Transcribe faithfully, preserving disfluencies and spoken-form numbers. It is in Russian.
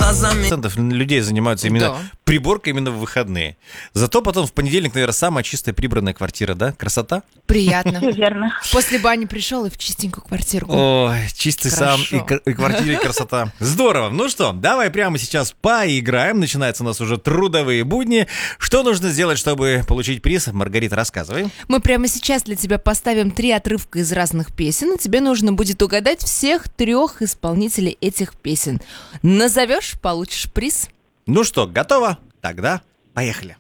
глазами. Процентов людей занимаются именно Да. приборкой именно в выходные. Зато потом в понедельник, наверное, самая чистая прибранная квартира, да? Красота? Приятно. Все верно. После бани пришел и в чистенькую квартирку. Ой, чистый сам Хорошо. и, кр- и квартира, и красота. Здорово. Ну что, давай прямо сейчас поиграем. Начинаются у нас уже трудовые будни. Что нужно сделать, чтобы получить приз? Маргарита, рассказывай. Мы прямо сейчас для тебя поставим три отрывка из разных песен, и тебе нужно будет угадать всех трех исполнителей этих песен. Назовешь — получишь приз. Ну что, готово? Тогда поехали.